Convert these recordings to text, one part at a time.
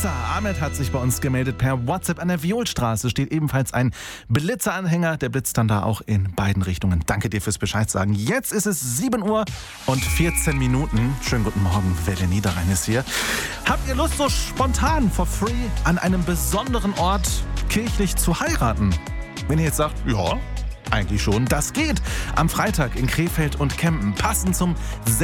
Blitzer. Ahmed hat sich bei uns gemeldet per WhatsApp. An der Violstraße steht ebenfalls ein Blitzeranhänger. Der blitzt dann da auch in beiden Richtungen. Danke dir fürs Bescheid sagen. Jetzt ist es 7 Uhr und 14 Minuten. Schönen guten Morgen, Welle Niederrhein ist hier. Habt ihr Lust, so spontan for free an einem besonderen Ort kirchlich zu heiraten? Wenn ihr jetzt sagt, ja, eigentlich schon, das geht. Am Freitag in Krefeld und Kempen, passend zum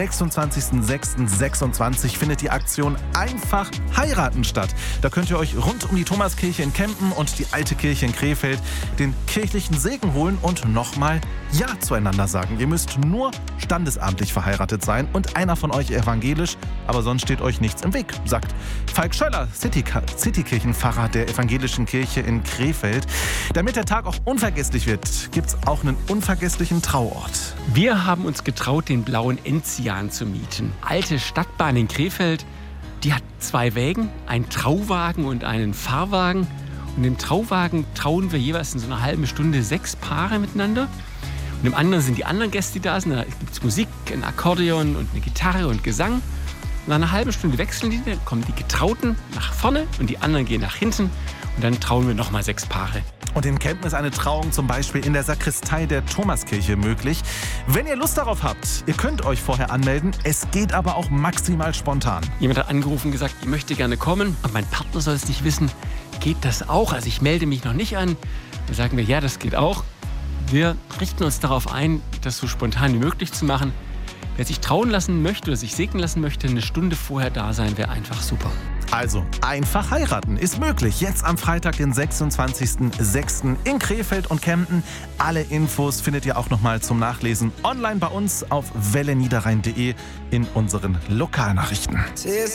26.06.26 findet die Aktion Einfach heiraten statt. Da könnt ihr euch rund um die Thomaskirche in Kempen und die Alte Kirche in Krefeld den kirchlichen Segen holen und nochmal Ja zueinander sagen. Ihr müsst nur standesamtlich verheiratet sein und einer von euch evangelisch, aber sonst steht euch nichts im Weg, sagt Falk Schöller, Citykirchenpfarrer der evangelischen Kirche in Krefeld. Damit der Tag auch unvergesslich wird, gibt's auch einen unvergesslichen Trauort. Wir haben uns getraut, den blauen Enzian zu mieten. Alte Stadtbahn in Krefeld, die hat 2 Wägen, einen Trauwagen und einen Fahrwagen. Und im Trauwagen trauen wir jeweils in so einer halben Stunde 6 Paare miteinander. Und im anderen sind die anderen Gäste, die da sind. Da gibt es Musik, ein Akkordeon und eine Gitarre und Gesang. Und nach einer halben Stunde wechseln die, dann kommen die Getrauten nach vorne und die anderen gehen nach hinten. Und dann trauen wir nochmal 6 Paare. Und in Kempen ist eine Trauung zum Beispiel in der Sakristei der Thomaskirche möglich. Wenn ihr Lust darauf habt, ihr könnt euch vorher anmelden. Es geht aber auch maximal spontan. Jemand hat angerufen und gesagt, ich möchte gerne kommen, aber mein Partner soll es nicht wissen. Geht das auch? Also ich melde mich noch nicht an. Dann sagen wir, ja, das geht auch. Wir richten uns darauf ein, das so spontan wie möglich zu machen. Wer sich trauen lassen möchte oder sich segnen lassen möchte, eine Stunde vorher da sein, wäre einfach super. Also, einfach heiraten ist möglich. Jetzt am Freitag, den 26.06. in Krefeld und Kempen. Alle Infos findet ihr auch nochmal zum Nachlesen online bei uns auf welleniederrhein.de in unseren Lokalnachrichten.